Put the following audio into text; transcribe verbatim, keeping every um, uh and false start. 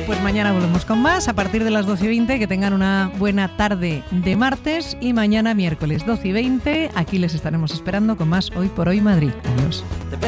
pues mañana volvemos con más a partir de las doce y veinte. Que tengan una buena tarde de martes y mañana miércoles doce y veinte. Aquí les estaremos esperando con más Hoy por Hoy Madrid. Adiós.